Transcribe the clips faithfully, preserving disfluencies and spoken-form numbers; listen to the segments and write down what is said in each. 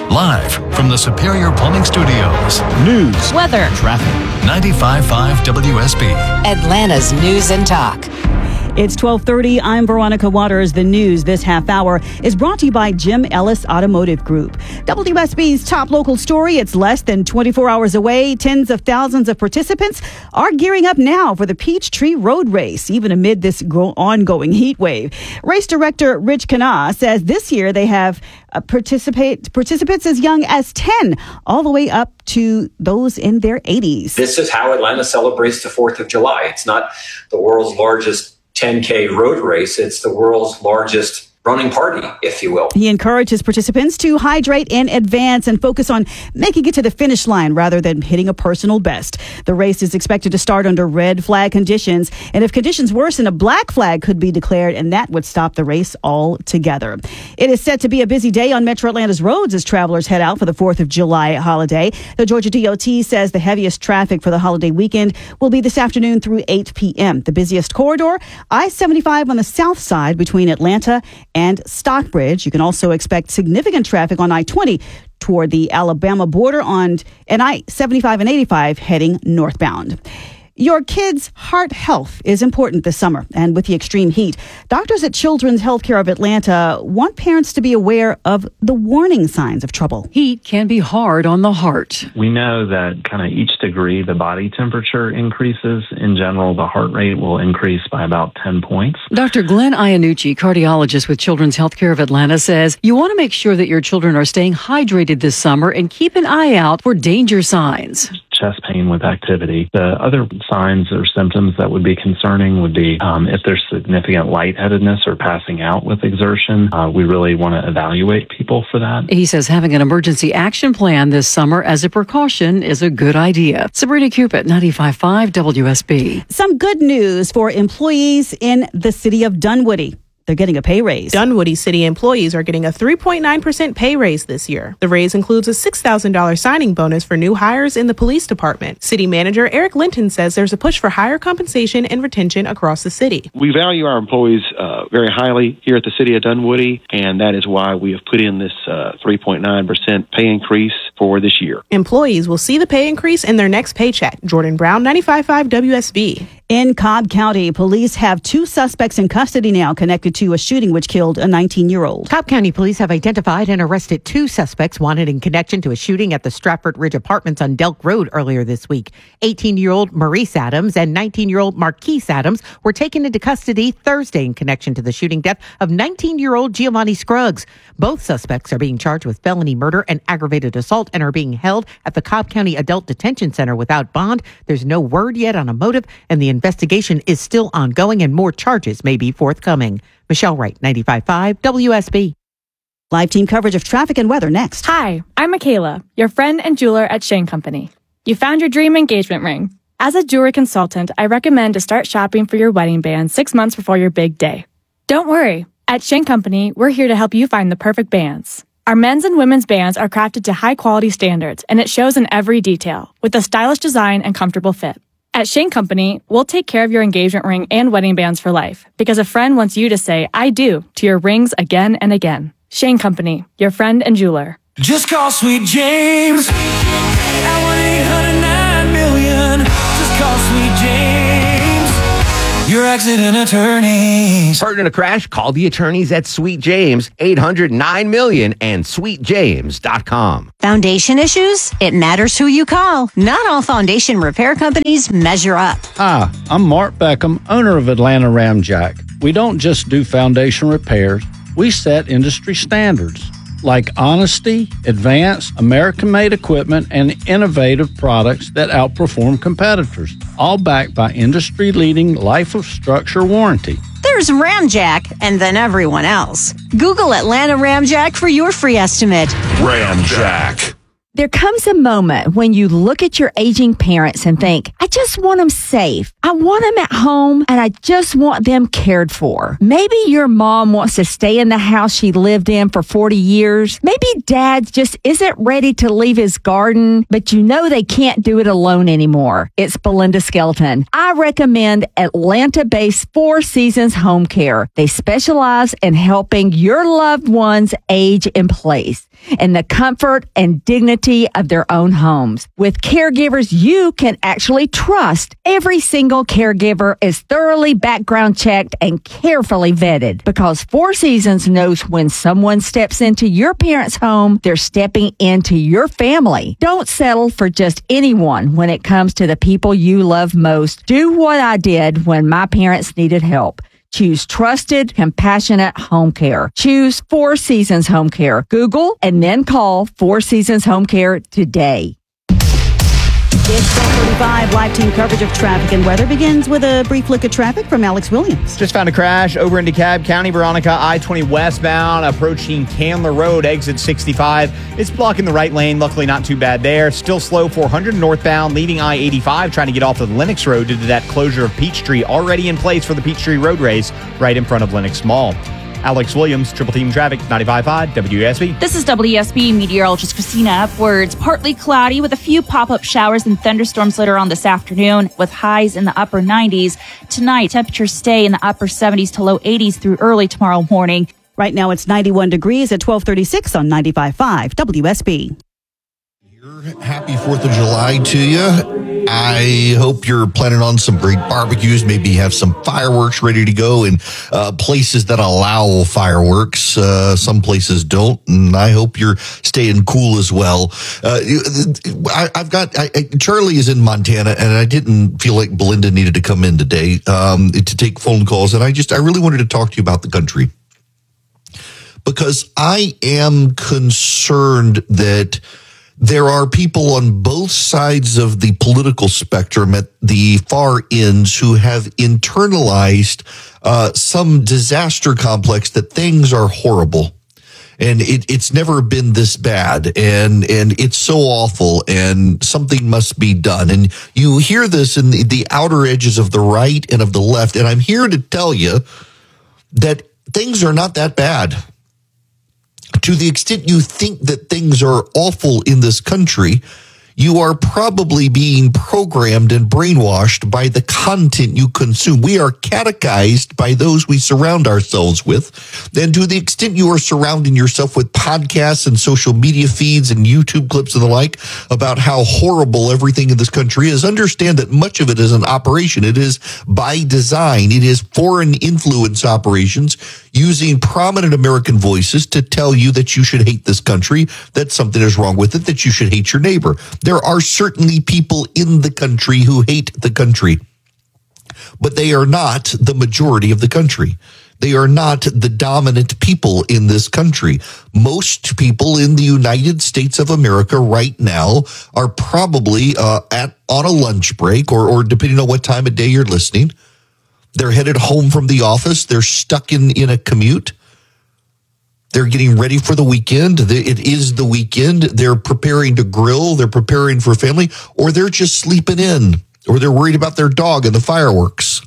Live from the Superior Plumbing Studios. News, weather, traffic. ninety-five point five W S B. Atlanta's News and Talk. It's twelve thirty. I'm Veronica Waters. The news this half hour is brought to you by Jim Ellis Automotive Group. W S B's top local story. It's less than twenty-four hours away. Tens of thousands of participants are gearing up now for the Peachtree Road Race, even amid this ongoing heat wave. Race director Rich Kana says this year they have uh, participate participants as young as ten, all the way up to those in their eighties. This is how Atlanta celebrates the fourth of July. It's not the world's largest ten K road race. It's the world's largest running party, if you will. He encourages participants to hydrate in advance and focus on making it to the finish line rather than hitting a personal best. The race is expected to start under red flag conditions, and if conditions worsen, a black flag could be declared, and that would stop the race altogether. It is set to be a busy day on Metro Atlanta's roads as travelers head out for the fourth of July holiday. The Georgia D O T says the heaviest traffic for the holiday weekend will be this afternoon through eight p.m. The busiest corridor, I seventy-five on the south side between Atlanta and Stockbridge. You can also expect significant traffic on I twenty toward the Alabama border on and I seventy-five and eighty-five heading northbound. Your kids' heart health is important this summer, and with the extreme heat, doctors at Children's Healthcare of Atlanta want parents to be aware of the warning signs of trouble. Heat can be hard on the heart. We know that kind of each degree the body temperature increases. In general, the heart rate will increase by about ten points. Doctor Glenn Iannucci, cardiologist with Children's Healthcare of Atlanta, says you want to make sure that your children are staying hydrated this summer and keep an eye out for danger signs. Chest pain with activity. The other signs or symptoms that would be concerning would be um, if there's significant lightheadedness or passing out with exertion. Uh, we really want to evaluate people for that. He says having an emergency action plan this summer as a precaution is a good idea. Sabrina Cupid, ninety-five point five W S B. Some good news for employees in the city of Dunwoody. They're getting a pay raise. Dunwoody City employees are getting a three point nine percent pay raise this year. The raise includes a six thousand dollars signing bonus for new hires in the police department. City manager Eric Linton says there's a push for higher compensation and retention across the city. We value our employees uh, very highly here at the city of Dunwoody, and that is why we have put in this uh, three point nine percent pay increase for this year. Employees will see the pay increase in their next paycheck. Jordan Brown, ninety-five point five W S B. In Cobb County, police have two suspects in custody now connected to a shooting which killed a nineteen-year-old. Cobb County police have identified and arrested two suspects wanted in connection to a shooting at the Stratford Ridge Apartments on Delk Road earlier this week. eighteen-year-old Maurice Adams and nineteen-year-old Marquise Adams were taken into custody Thursday in connection to the shooting death of nineteen-year-old Giovanni Scruggs. Both suspects are being charged with felony murder and aggravated assault and are being held at the Cobb County Adult Detention Center without bond. There's no word yet on a motive, and the investigation is still ongoing and more charges may be forthcoming. Michelle Wright, ninety-five point five W S B. Live team coverage of traffic and weather next. Hi, I'm Michaela, your friend and jeweler at Shane Company. You found your dream engagement ring. As a jewelry consultant, I recommend to start shopping for your wedding band six months before your big day. Don't worry. At Shane Company, we're here to help you find the perfect bands. Our men's and women's bands are crafted to high-quality standards, and it shows in every detail, with a stylish design and comfortable fit. At Shane Company, we'll take care of your engagement ring and wedding bands for life, because a friend wants you to say, I do, to your rings again and again. Shane Company, your friend and jeweler. Just call Sweet James at one eight hundred nine million. Just call Sweet James, your accident attorneys. Hurt in a crash? Call the attorneys at Sweet James, eight hundred nine million and sweet james dot com. Foundation issues? It matters who you call. Not all foundation repair companies measure up. Hi, I'm Mark Beckham, owner of Atlanta Ramjack. We don't just do foundation repairs. We set industry standards like honesty, advanced, American-made equipment, and innovative products that outperform competitors, all backed by industry-leading life of structure warranty. There's Ramjack, and then everyone else. Google Atlanta Ramjack for your free estimate. Ramjack. There comes a moment when you look at your aging parents and think, I just want them safe. I want them at home and I just want them cared for. Maybe your mom wants to stay in the house she lived in for forty years. Maybe dad just isn't ready to leave his garden, but you know they can't do it alone anymore. It's Belinda Skelton. I recommend Atlanta-based Four Seasons Home Care. They specialize in helping your loved ones age in place in the comfort and dignity of their own homes. With caregivers you can actually trust, every single caregiver is thoroughly background checked and carefully vetted because Four Seasons knows when someone steps into your parents' home, they're stepping into your family. Don't settle for just anyone when it comes to the people you love most. Do what I did when my parents needed help. Choose trusted, compassionate home care. Choose Four Seasons Home Care. Google and then call Four Seasons Home Care today. It's twelve thirty-five. Live team coverage of traffic and weather begins with a brief look at traffic from Alex Williams. Just found a crash over in DeKalb County, Veronica, I twenty westbound, approaching Candler Road, exit sixty-five. It's blocking the right lane. Luckily, not too bad there. Still slow four hundred northbound, leaving I eighty-five, trying to get off of Lenox Road due to that closure of Peachtree, already in place for the Peachtree Road Race right in front of Lenox Mall. Alex Williams, Triple Team Traffic, ninety-five point five W S B. This is W S B meteorologist Christina Upwards. Partly cloudy with a few pop-up showers and thunderstorms later on this afternoon with highs in the upper nineties. Tonight, temperatures stay in the upper seventies to low eighties through early tomorrow morning. Right now, it's ninety-one degrees at twelve thirty-six on ninety-five point five W S B. Happy fourth of July to you. I hope you're planning on some great barbecues, maybe have some fireworks ready to go in uh, places that allow fireworks. Uh, some places don't, and I hope you're staying cool as well. Uh, I, I've got, I, I, Charlie is in Montana, and I didn't feel like Belinda needed to come in today um, to take phone calls, and I just, I really wanted to talk to you about the country. Because I am concerned that there are people on both sides of the political spectrum at the far ends who have internalized uh, some disaster complex that things are horrible. And it, it's never been this bad, and and it's so awful, and something must be done. And you hear this in the, the outer edges of the right and of the left, and I'm here to tell you that things are not that bad. To the extent you think that things are awful in this country, you are probably being programmed and brainwashed by the content you consume. We are catechized by those we surround ourselves with. And to the extent you are surrounding yourself with podcasts and social media feeds and YouTube clips and the like about how horrible everything in this country is, understand that much of it is an operation. It is by design. It is foreign influence operations using prominent American voices to tell you that you should hate this country, that something is wrong with it, that you should hate your neighbor. There are certainly people in the country who hate the country, but they are not the majority of the country. They are not the dominant people in this country. Most people in the United States of America right now are probably uh, at on a lunch break, or, or depending on what time of day you're listening, they're headed home from the office. They're stuck in, in a commute. They're getting ready for the weekend. It is the weekend. They're preparing to grill. They're preparing for family, or they're just sleeping in, or they're worried about their dog and the fireworks.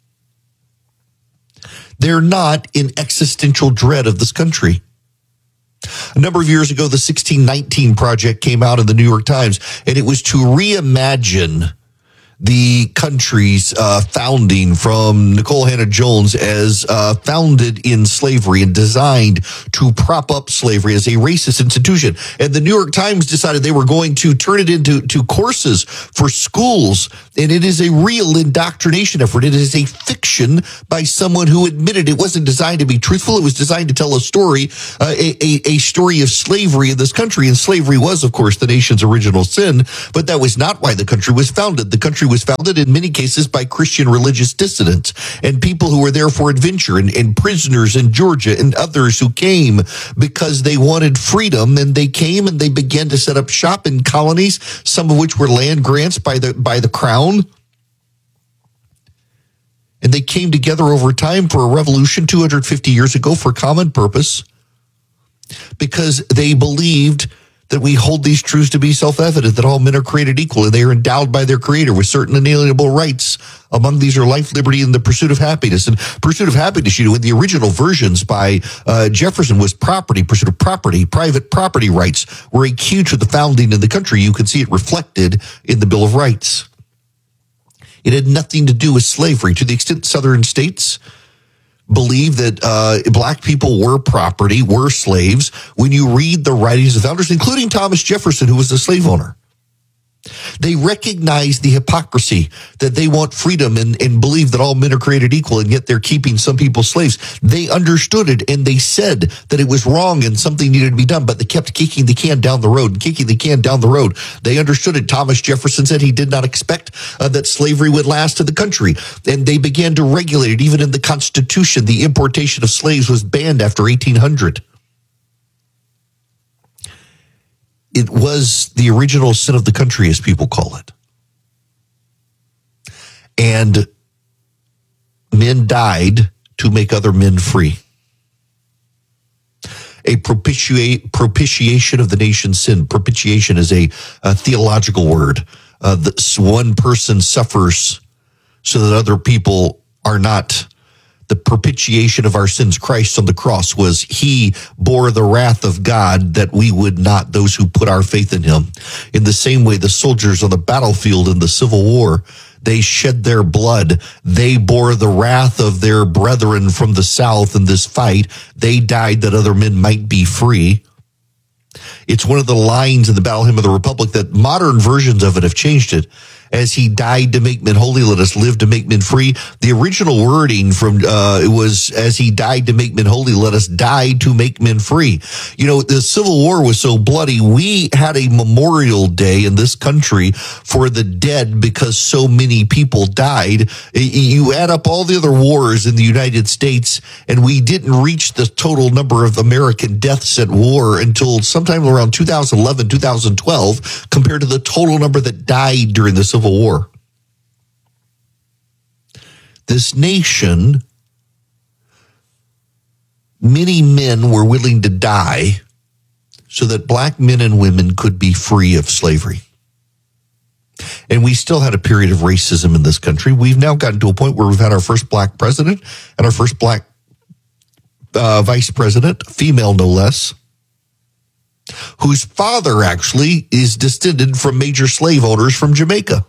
They're not in existential dread of this country. A number of years ago, the sixteen nineteen Project came out in the New York Times, and it was to reimagine the country's uh, founding from Nicole Hannah-Jones as uh, founded in slavery and designed to prop up slavery as a racist institution. And the New York Times decided they were going to turn it into to courses for schools. And it is a real indoctrination effort. It is a fiction by someone who admitted it wasn't designed to be truthful. It was designed to tell a story, uh, a, a, a story of slavery in this country. And slavery was, of course, the nation's original sin. But that was not why the country was founded. The country was founded in many cases by Christian religious dissidents and people who were there for adventure, and, and prisoners in Georgia and others who came because they wanted freedom. And they came and they began to set up shop in colonies, some of which were land grants by the by the crown. And they came together over time for a revolution two hundred fifty years ago for common purpose, because they believed that we hold these truths to be self-evident, that all men are created equal and they are endowed by their creator with certain inalienable rights. Among these are life, liberty, and the pursuit of happiness. And pursuit of happiness, you know, in the original versions by uh, Jefferson was property, pursuit of property, private property rights were a key to the founding of the country. You can see it reflected in the Bill of Rights. It had nothing to do with slavery. To the extent southern states believe that uh, black people were property, were slaves, when you read the writings of founders, including Thomas Jefferson, who was a slave owner, they recognize the hypocrisy that they want freedom and, and believe that all men are created equal, and yet they're keeping some people slaves. They understood it, and they said that it was wrong and something needed to be done, but they kept kicking the can down the road and kicking the can down the road. They understood it. Thomas Jefferson said he did not expect uh, that slavery would last in the country, and they began to regulate it. Even in the Constitution, the importation of slaves was banned after eighteen hundred. It was the original sin of the country, as people call it. And men died to make other men free. A propitiate, propitiation of the nation's sin. Propitiation is a, a theological word. Uh, this one person suffers so that other people are not. The propitiation of our sins, Christ on the cross, was he bore the wrath of God that we would not, those who put our faith in him. In the same way, the soldiers on the battlefield in the Civil War, they shed their blood. They bore the wrath of their brethren from the South in this fight. They died that other men might be free. It's one of the lines in the Battle Hymn of the Republic that modern versions of it have changed it. As he died to make men holy, let us live to make men free. The original wording from uh it was, as he died to make men holy, let us die to make men free. You know, the Civil War was so bloody. We had a memorial day in this country for the dead because so many people died. You add up all the other wars in the United States, and we didn't reach the total number of American deaths at war until sometime around two thousand eleven, two thousand twelve, compared to the total number that died during the Civil War. This nation, many men were willing to die so that black men and women could be free of slavery. And we still had a period of racism in this country. We've now gotten to a point where we've had our first black president and our first black uh, vice president, female no less, whose father actually is descended from major slave owners from Jamaica,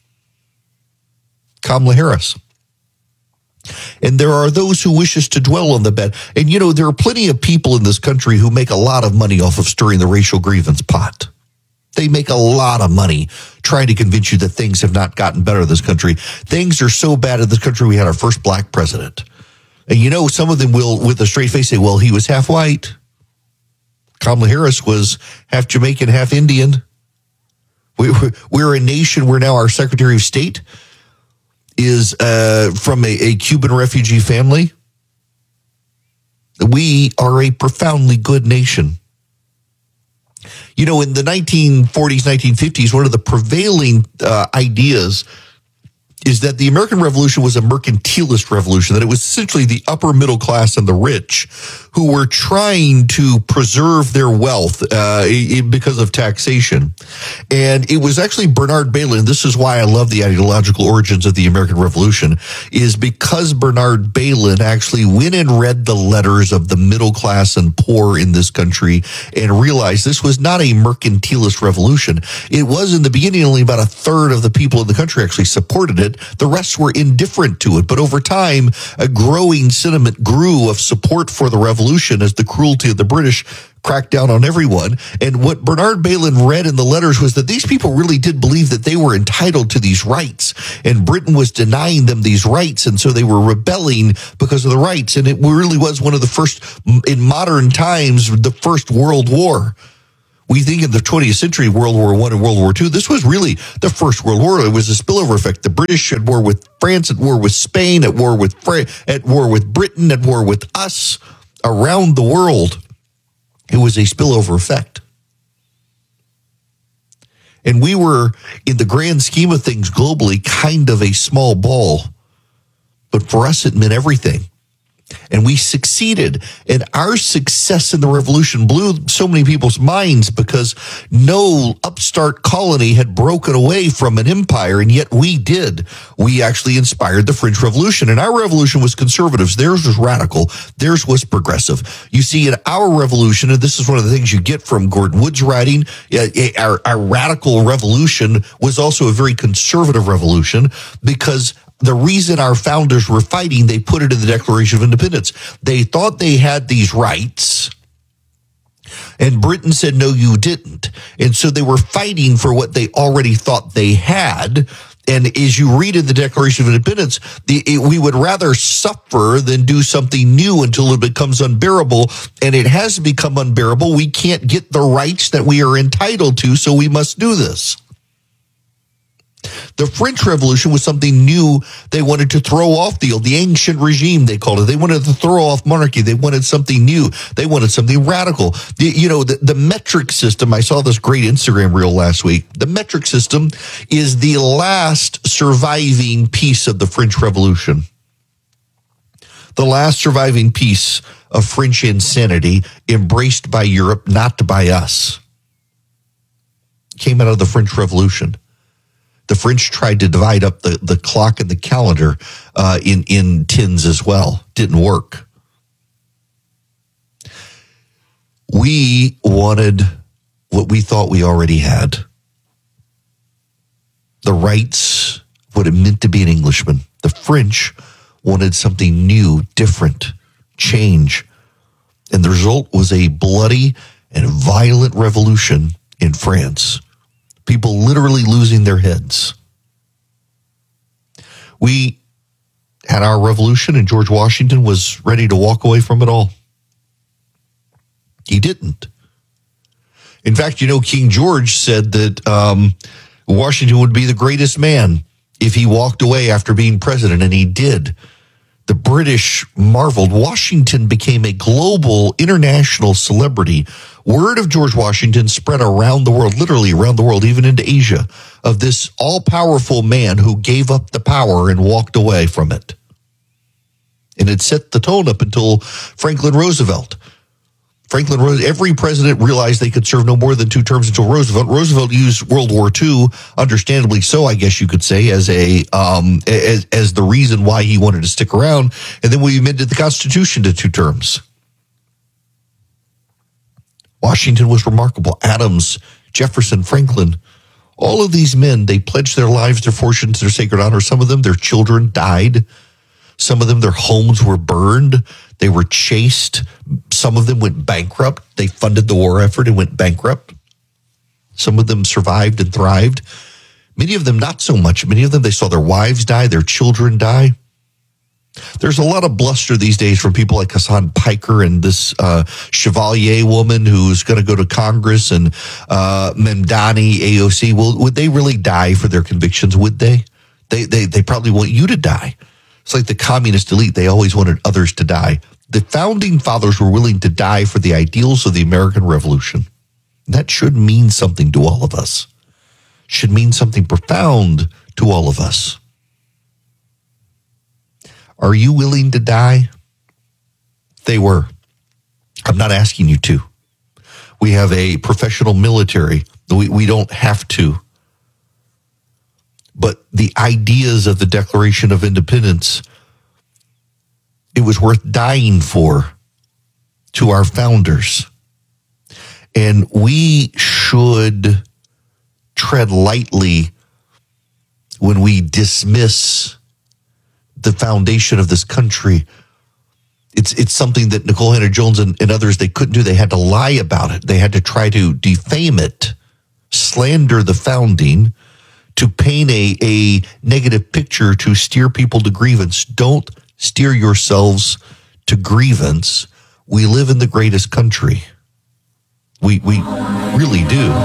Kamala Harris. And there are those who wishes to dwell on the bed. And, you know, there are plenty of people in this country who make a lot of money off of stirring the racial grievance pot. They make a lot of money trying to convince you that things have not gotten better in this country. Things are so bad in this country, we had our first black president. And, you know, some of them will, with a straight face, say, well, he was half white. Kamala Harris was half Jamaican, half Indian. We, we're a nation where now our Secretary of State is uh, from a, a Cuban refugee family. We are a profoundly good nation. You know, in the nineteen forties, nineteen fifties, one of the prevailing uh, ideas is that the American Revolution was a mercantilist revolution, that it was essentially the upper middle class and the rich who were trying to preserve their wealth uh, because of taxation. And it was actually Bernard Bailyn, this is why I love the ideological origins of the American Revolution, is because Bernard Bailyn actually went and read the letters of the middle class and poor in this country and realized this was not a mercantilist revolution. It was, in the beginning, only about a third of the people in the country actually supported it. The rest were indifferent to it. But over time, a growing sentiment grew of support for the revolution as the cruelty of the British cracked down on everyone. And what Bernard Bailyn read in the letters was that these people really did believe that they were entitled to these rights, and Britain was denying them these rights, and so they were rebelling because of the rights. And it really was one of the first, in modern times, the first World War. We think in the twentieth century, World War One and World War Two, this was really the first World War. It was a spillover effect. The British at war with France, at war with Spain, at war with Fra- at war with Britain, at war with us around the world. It was a spillover effect. And we were, in the grand scheme of things globally, kind of a small ball. But for us, it meant everything. And we succeeded. And our success in the revolution blew so many people's minds because no upstart colony had broken away from an empire, and yet we did. We actually inspired the French Revolution, and our revolution was conservative. Theirs was radical. Theirs was progressive. You see, in our revolution, and this is one of the things you get from Gordon Wood's writing, our, our radical revolution was also a very conservative revolution because the reason our founders were fighting, they put it in the Declaration of Independence. They thought they had these rights, and Britain said, no, you didn't. And so they were fighting for what they already thought they had. And as you read in the Declaration of Independence, the, it, we would rather suffer than do something new until it becomes unbearable. And it has become unbearable. We can't get the rights that we are entitled to, so we must do this. The French Revolution was something new. They wanted to throw off the old, the ancient regime, they called it. They wanted to throw off monarchy. They wanted something new. They wanted something radical. The, you know, the, the metric system, I saw this great Instagram reel last week. The metric system is the last surviving piece of the French Revolution. The last surviving piece of French insanity embraced by Europe, not by us. Came out of the French Revolution. The French tried to divide up the, the clock and the calendar uh, in, in tins as well. Didn't work. We wanted what we thought we already had. The rights, what it meant to be an Englishman. The French wanted something new, different, change. And the result was a bloody and violent revolution in France. People literally losing their heads. We had our revolution, and George Washington was ready to walk away from it all. He didn't. In fact, you know, King George said that um, Washington would be the greatest man if he walked away after being president, and he did. The British marveled. Washington became a global, international celebrity. Word of George Washington spread around the world, literally around the world, even into Asia, of this all-powerful man who gave up the power and walked away from it. And it set the tone up until Franklin Roosevelt. Franklin Roosevelt, every president realized they could serve no more than two terms until Roosevelt. Roosevelt used World War Two, understandably so, I guess you could say, as a um, as, as the reason why he wanted to stick around. And then we amended the Constitution to two terms. Washington was remarkable. Adams, Jefferson, Franklin, all of these men, they pledged their lives, their fortunes, their sacred honor. Some of them, their children died. Some of them, their homes were burned. They were chased. Some of them went bankrupt. They funded the war effort and went bankrupt. Some of them survived and thrived. Many of them not so much. Many of them, they saw their wives die, their children die. There's a lot of bluster these days from people like Hassan Piker and this uh, Chevalier woman who's going to go to Congress, and uh, Memdani, A O C. Well, would they really die for their convictions? Would they? They, they, they probably want you to die. It's like the communist elite. They always wanted others to die. The founding fathers were willing to die for the ideals of the American Revolution. That should mean something to all of us. Should mean something profound to all of us. Are you willing to die? They were. I'm not asking you to. We have a professional military. We, we don't have to. But the ideas of the Declaration of Independence, it was worth dying for to our founders. And we should tread lightly when we dismiss the foundation of this country. It's it's something that Nicole Hannah-Jones and, and others, they couldn't do. They had to lie about it. They had to try to defame it, slander the founding, to paint a, a negative picture, to steer people to grievance. Don't steer yourselves to grievance. We live in the greatest country. We we really do.